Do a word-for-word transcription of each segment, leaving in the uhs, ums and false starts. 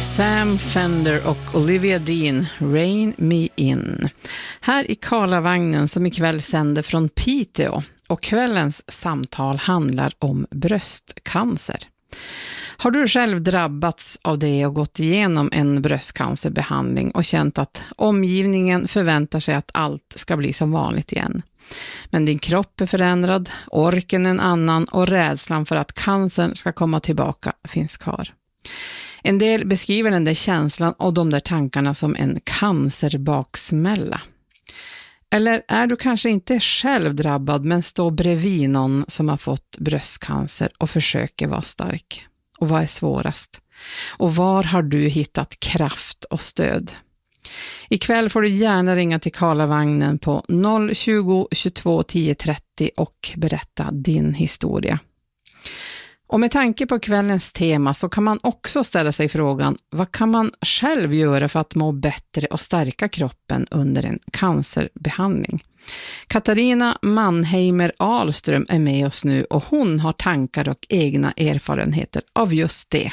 Sam Fender och Olivia Dean, Rain Me In. Här i Karlavagnen som ikväll sänder från Piteå, och kvällens samtal handlar om bröstcancer. Har du själv drabbats av det och gått igenom en bröstcancerbehandling och känt att omgivningen förväntar sig att allt ska bli som vanligt igen? Men din kropp är förändrad, orken en annan och rädslan för att cancern ska komma tillbaka finns kvar. En del beskriver den där känslan och de där tankarna som en cancerbaksmälla. Eller är du kanske inte själv drabbad men står bredvid någon som har fått bröstcancer och försöker vara stark? Och vad är svårast? Och var har du hittat kraft och stöd? Ikväll får du gärna ringa till Karlavagnen på noll tjugo tjugotvå tio trettio och berätta din historia. Och med tanke på kvällens tema så kan man också ställa sig frågan: vad kan man själv göra för att må bättre och stärka kroppen under en cancerbehandling? Katarina Mannheimer Ahlström är med oss nu och hon har tankar och egna erfarenheter av just det.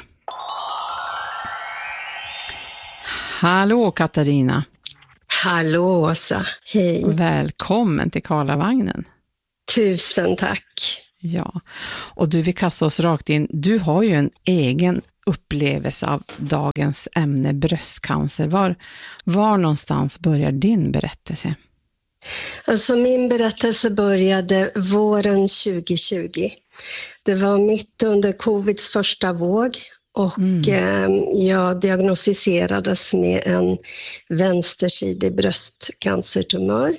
Hallå Katarina. Hallå Åsa, hej. Välkommen till Karlavagnen. Tusen tack. Ja, och du, vi kastar oss rakt in. Du har ju en egen upplevelse av dagens ämne bröstcancer. Var, var någonstans börjar din berättelse? Alltså min berättelse började våren tjugo tjugo. Det var mitt under covids första våg och mm. eh, jag diagnostiserades med en vänstersidig bröstcancertumör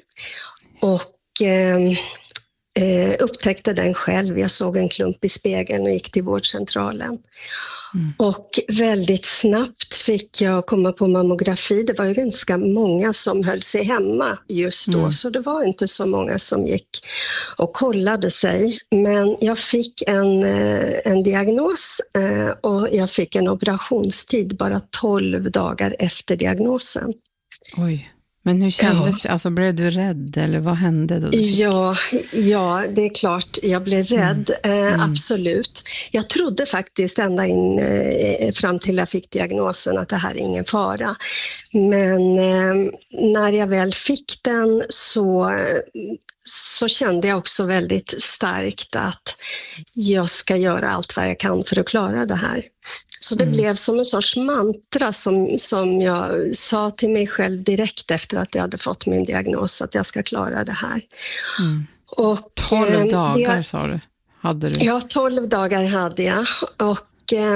och eh, Eh, upptäckte den själv. Jag såg en klump i spegeln och gick till vårdcentralen. Mm. Och väldigt snabbt fick jag komma på mammografi. Det var ju ganska många som höll sig hemma just då. Mm. Så det var inte så många som gick och kollade sig. Men jag fick en, en diagnos och jag fick en operationstid bara tolv dagar efter diagnosen. Oj. Men hur kändes ja. det? Alltså, blev du rädd eller vad hände då? Ja, ja, det är klart jag blev rädd. Mm. Eh, mm. Absolut. Jag trodde faktiskt ända in eh, fram till jag fick diagnosen att det här är ingen fara. Men eh, när jag väl fick den så, så kände jag också väldigt starkt att jag ska göra allt vad jag kan för att klara det här. Så det mm. blev som en sorts mantra som, som jag sa till mig själv direkt efter att jag hade fått min diagnos, att jag ska klara det här. Mm. Och, tolv eh, dagar det, sa du, hade du? Ja, tolv dagar hade jag. Och eh,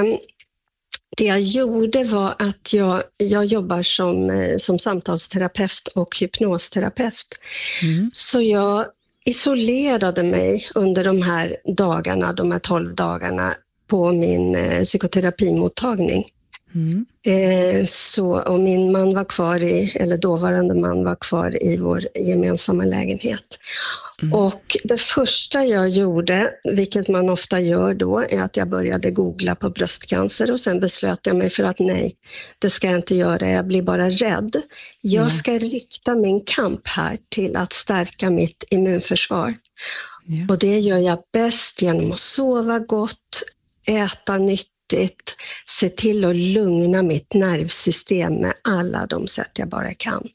det jag gjorde var att jag, jag jobbar som, eh, som samtalsterapeut och hypnosterapeut. Mm. Så jag isolerade mig under de här dagarna, de här tolv dagarna, på min eh, psykoterapimottagning. Mm. Eh, så, och min man var kvar i, eller dåvarande man var kvar i vår gemensamma lägenhet. Mm. Och det första jag gjorde, vilket man ofta gör då, är att jag började googla på bröstcancer och sen beslöt jag mig för att nej, det ska jag inte göra, jag blir bara rädd. Jag mm. ska rikta min kamp här till att stärka mitt immunförsvar. Mm. Och det gör jag bäst genom att sova gott, äta nyttigt, se till att lugna mitt nervsystem med alla de sätt jag bara kan.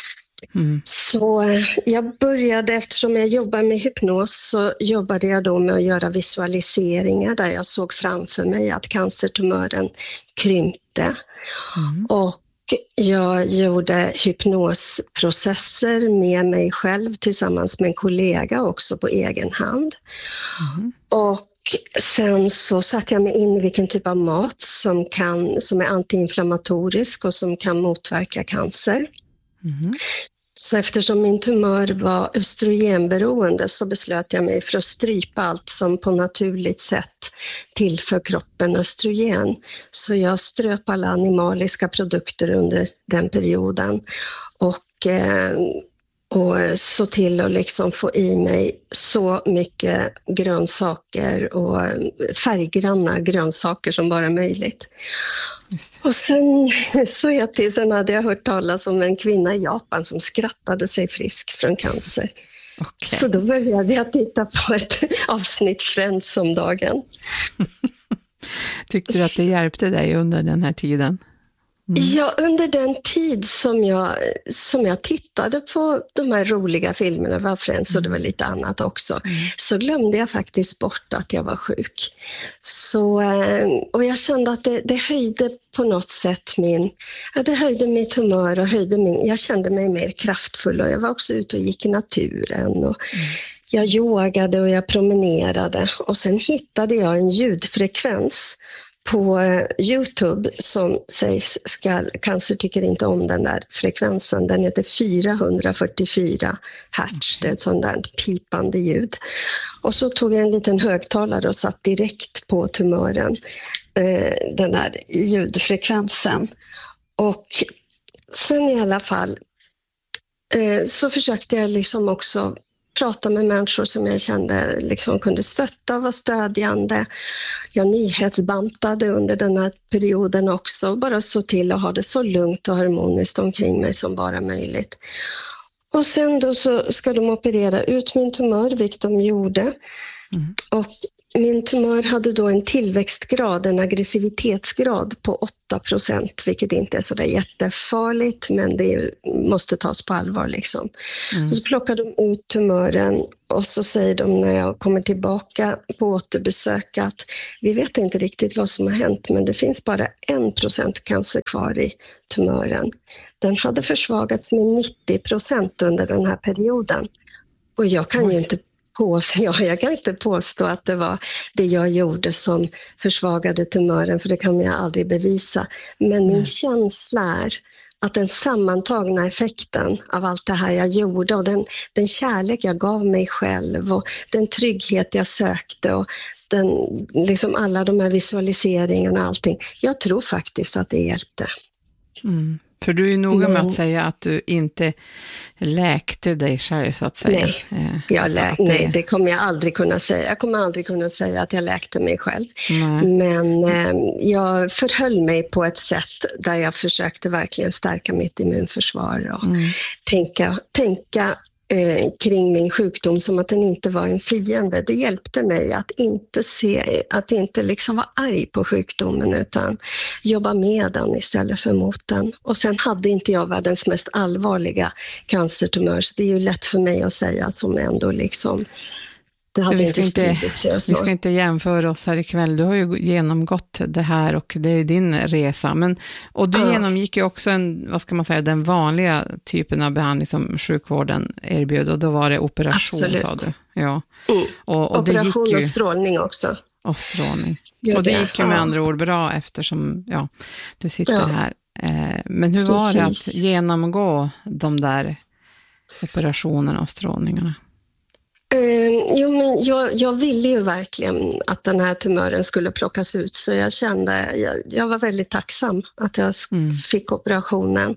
Mm. Så jag började, eftersom jag jobbar med hypnos, så jobbade jag då med att göra visualiseringar där jag såg framför mig att cancertumören krympte. Mm. Och jag gjorde hypnosprocesser med mig själv tillsammans med en kollega också på egen hand. Mm. Och sen så satte jag mig in i vilken typ av mat som, kan, som är antiinflammatorisk och som kan motverka cancer. Mm. Så eftersom min tumör var östrogenberoende så beslöt jag mig för att strypa allt som på naturligt sätt tillför kroppen östrogen. Så jag ströp alla animaliska produkter under den perioden och, eh, och så till att liksom få i mig så mycket grönsaker och färggranna grönsaker som bara möjligt. Och sen så jag till, sen hade jag hört talas om en kvinna i Japan som skrattade sig frisk från cancer. Okay. Så då började jag titta på ett avsnitt Friends om dagen. Tyckte du att det hjälpte dig under den här tiden? Mm. Ja, under den tid som jag, som jag tittade på de här roliga filmerna, var Friends och det var lite annat också, mm. så glömde jag faktiskt bort att jag var sjuk. Så, och jag kände att det, det höjde på något sätt min, ja, det höjde mitt humör och höjde min, jag kände mig mer kraftfull och jag var också ute och gick i naturen och mm. jag yogade och jag promenerade och sen hittade jag en ljudfrekvens på YouTube som sägs ska, cancer tycker inte om den där frekvensen. Den heter fyrahundrafyrtiofyra hertz. Det är ett sånt där pipande ljud. Och så tog jag en liten högtalare och satt direkt på tumören, eh, den där ljudfrekvensen. Och sen i alla fall eh, så försökte jag liksom också prata med människor som jag kände liksom kunde stötta och vara stödjande. Jag nyhetsbantade under den här perioden också. Bara så till att ha det så lugnt och harmoniskt omkring mig som bara möjligt. Och sen då så ska de operera ut min tumör, vilket de gjorde. Mm. Och min tumör hade då en tillväxtgrad, en aggressivitetsgrad på åtta procent, vilket inte är så där jättefarligt, men det måste tas på allvar liksom. Mm. Och så plockar de ut tumören och så säger de när jag kommer tillbaka på återbesök att vi vet inte riktigt vad som har hänt, men det finns bara en procent cancer kvar i tumören. Den hade försvagats med nittio procent under den här perioden. Och jag kan ju inte På, ja, jag kan inte påstå att det var det jag gjorde som försvagade tumören, för det kan jag aldrig bevisa. Men min känsla är att den sammantagna effekten av allt det här jag gjorde och den, den kärlek jag gav mig själv och den trygghet jag sökte och den, liksom alla de här visualiseringarna och allting. Jag tror faktiskt att det hjälpte. Mm. För du är ju noga med att säga att du inte läkte dig själv, så att säga. Nej, jag lä- det... nej, det kommer jag aldrig kunna säga. Jag kommer aldrig kunna säga att jag läkte mig själv. Nej. Men eh, jag förhöll mig på ett sätt där jag försökte verkligen stärka mitt immunförsvar och mm. tänka, tänka eh, kring min sjukdom som att den inte var en fiende. Det hjälpte mig att inte se, att inte liksom vara arg på sjukdomen utan jobba med den istället för mot den. Och sen hade inte jag världens mest allvarliga cancertumör, så det är ju lätt för mig att säga som ändå liksom det hade vi ska inte, inte sig och så. Vi ska inte jämföra oss här ikväll. Du har ju genomgått det här och det är din resa. Men, och du ja. genomgick ju också en, vad ska man säga, den vanliga typen av behandling som sjukvården erbjöd. Och då var det operation, Absolut. sa du. Ja. Mm. Och, och operation det gick ju, och strålning också. Och strålning. Gör och det, det gick ju med ja. andra ord bra eftersom ja, du sitter ja. här. Men hur Precis. var det att genomgå de där operationerna och strålningarna? Eh, jo, men jag, jag ville ju verkligen att den här tumören skulle plockas ut, så jag kände, jag, jag var väldigt tacksam att jag mm. fick operationen.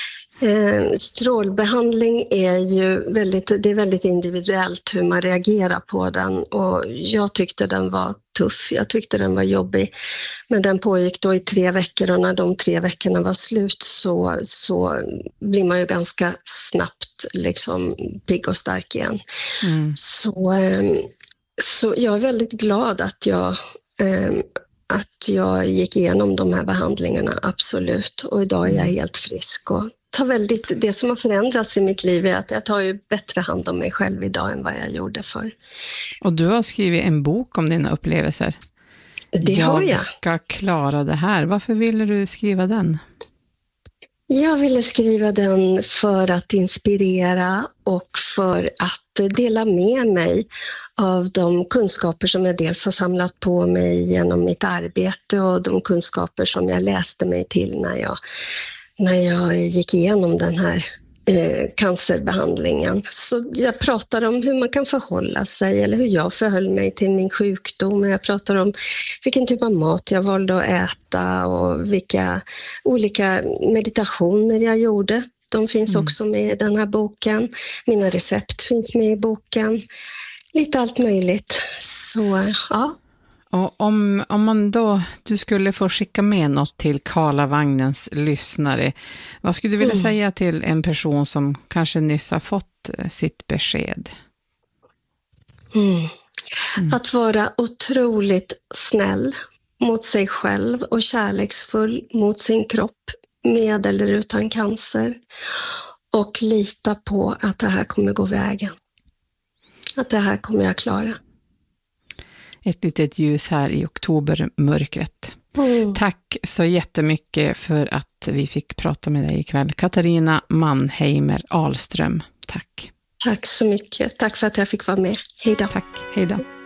Eh, strålbehandling är ju väldigt, det är väldigt individuellt hur man reagerar på den, och jag tyckte den var tuff, jag tyckte den var jobbig, men den pågick då i tre veckor och när de tre veckorna var slut så, så blir man ju ganska snabbt liksom pigg och stark igen. Mm. Så, eh, så jag är väldigt glad att jag eh, att jag gick igenom de här behandlingarna, absolut, och idag är jag helt frisk och tar väldigt, det som har förändrats i mitt liv är att jag tar ju bättre hand om mig själv idag än vad jag gjorde förr. Och du har skrivit en bok om dina upplevelser. Det har jag. Jag ska klara det här. Varför ville du skriva den? Jag ville skriva den för att inspirera och för att dela med mig av de kunskaper som jag dels har samlat på mig genom mitt arbete och de kunskaper som jag läste mig till när jag när jag gick igenom den här eh, cancerbehandlingen. Så jag pratar om hur man kan förhålla sig eller hur jag förhöll mig till min sjukdom. Jag pratar om vilken typ av mat jag valde att äta och vilka olika meditationer jag gjorde. De finns mm. också med i den här boken. Mina recept finns med i boken. Lite allt möjligt. Så ja. Och om, om man då, du skulle få skicka med något till Karlavagnens lyssnare, vad skulle du vilja mm. säga till en person som kanske nyss har fått sitt besked? Mm. Mm. Att vara otroligt snäll mot sig själv och kärleksfull mot sin kropp med eller utan cancer. Och lita på att det här kommer gå vägen. Att det här kommer jag klara. Ett litet ljus här i oktobermörkret. Mm. Tack så jättemycket för att vi fick prata med dig ikväll. Katarina Mannheimer Ahlström. Tack. Tack så mycket. Tack för att jag fick vara med. Hej då. Tack. Hej då.